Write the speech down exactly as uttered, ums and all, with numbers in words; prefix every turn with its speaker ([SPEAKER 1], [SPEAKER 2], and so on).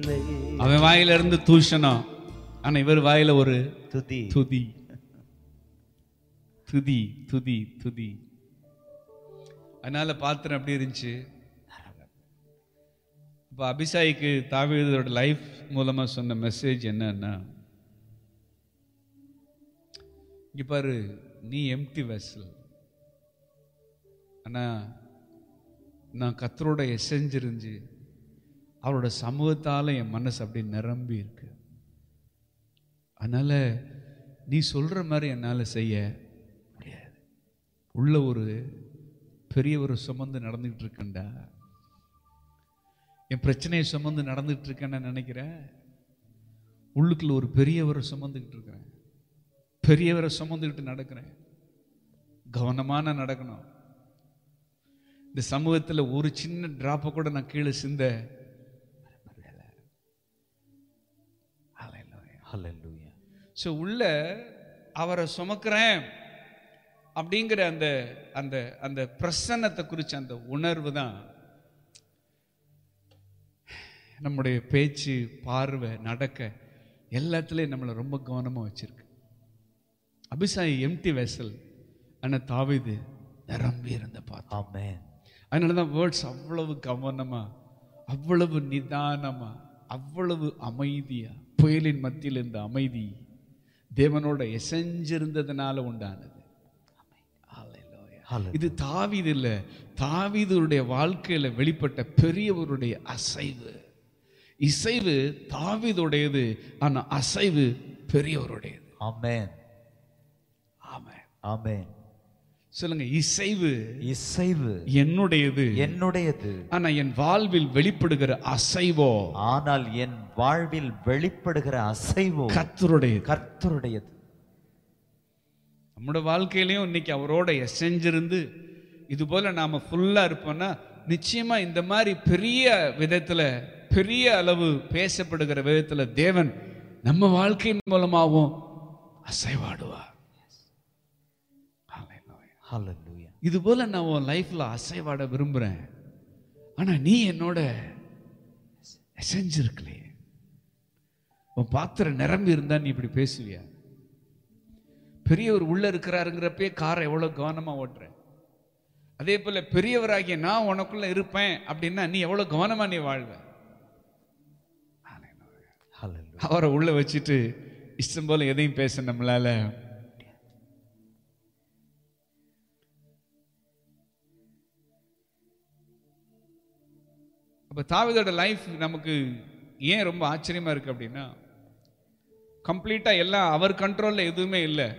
[SPEAKER 1] இல்லை.
[SPEAKER 2] அவன் வாயில இருந்து தூஷணம், ஆனா இவர் வாயில ஒரு
[SPEAKER 1] துதி
[SPEAKER 2] துதி துதி துதி துதி. அதனால பாத்திரம் எப்படி இருந்துச்சு. இப்போ அபிஷாய்க்கு தாவீதோட லைஃப் மூலமா சொன்ன மெசேஜ் என்னன்னா, இங்க பாரு, நீ எம்டி வெசல், ஆனா நான் கர்த்தரோட எசைஞ்சிருந்து அவரோட சமூகத்தால என் மனசு அப்படி நிரம்பி இருக்கு. அதனால நீ சொல்ற மாதிரி என்னால செய்ய முடியாது. உள்ள ஒரு பெரிய ஒரு சுமந்து நடந்துகிட்டு இருக்கேன்டா, என் பிரச்சனையை சுமந்து நடந்துகிட்டு இருக்கேன்னு நினைக்கிறேன். உள்ளுக்குள்ள ஒரு பெரியவரை சுமந்துக்கிட்டு இருக்கிறேன், பெரியவரை சுமந்துக்கிட்டு நடக்கிறேன். கவனமான நடக்கணும். இந்த சமூகத்தில் ஒரு சின்ன டிராப்பை கூட நான் கீழே சிந்த ஸோ உள்ள அவரை சுமக்கிறேன் அப்படிங்கிற அந்த அந்த அந்த பிரசன்னத்தை குறித்த அந்த உணர்வு தான் நம்முடைய பேச்சு, பார்வை, நடக்க எல்லாத்துலேயும் நம்மளை ரொம்ப கவனமாக வச்சிருக்கு. அபிஷாய் எம்டி வெசல், ஆனால் தாவீது நிரம்பி இருந்த பார்த்தோம்.
[SPEAKER 1] ஆமென்.
[SPEAKER 2] அதனால தான் வேர்ட்ஸ் அவ்வளவு கவனமா, அவ்வளவு நிதானமா, அவ்வளவு அமைதியா, புயலின் மத்தியில் இருந்த அமைதி தேவனோட எசைஞ்சிருந்ததுனால உண்டானது. இது தாவீது இல்ல, தாவீதுடைய வாழ்க்கையில வெளிப்பட்ட பெரியவருடைய அசைவு. இசைவு தாவீதுடையது, ஆனா அசைவு பெரியவருடையது.
[SPEAKER 1] ஆமென்.
[SPEAKER 2] ஆமென்.
[SPEAKER 1] ஆமென்.
[SPEAKER 2] சொல்லுங்க, இசைவு
[SPEAKER 1] இசைவு
[SPEAKER 2] என்னுடையது
[SPEAKER 1] என்னுடையது,
[SPEAKER 2] ஆனா என் வாழ்வில் வெளிப்படுகிற அசைவோ,
[SPEAKER 1] ஆனால் என் வாழ்வில் வெளிப்படுகிற அசைவோ
[SPEAKER 2] கர்த்தருடையது.
[SPEAKER 1] கர்த்தருடையது.
[SPEAKER 2] நம்முடைய வாழ்க்கையிலையும் இன்னைக்கு அவரோட எசைஞ்சிருந்து இது போல நாம ஃபுல்லா இருப்போம்னா, நிச்சயமா இந்த மாதிரி பெரிய விதத்துல, பெரிய அளவு பேசப்படுகிற விதத்துல தேவன் நம்ம வாழ்க்கையின் மூலமாகவும் அசைவாடுவார்.
[SPEAKER 1] ஹல்லேலூயா.
[SPEAKER 2] இது போல நான் உன் லைஃப்ல அசைவாட விரும்புறேன், ஆனா நீ என்னோட எசைஞ்சிருக்கலே. உன் பாத்திரம் நிரம்பி இருந்தா நீ இப்படி பேசுவியா? பெரியவர் உள்ள இருக்கிறாருங்கிறப்பே காரை எவ்வளவு கவனமா ஓட்டுற. அதே போல பெரியவராகிய நான் உனக்குள்ள இருப்பேன் அப்படின்னா நீ எவ்வளவு கவனமா நீ வாழ்வ. அவரை உள்ள வச்சுட்டு இஷ்டம் போல எதையும் பேச நம்மளால. அப்ப தாவீதோட லைஃப் நமக்கு ஏன் ரொம்ப ஆச்சரியமா இருக்கு அப்படின்னா, கம்ப்ளீட்டா எல்லாம் அவர் கண்ட்ரோல்ல எதுவுமே இல்லை.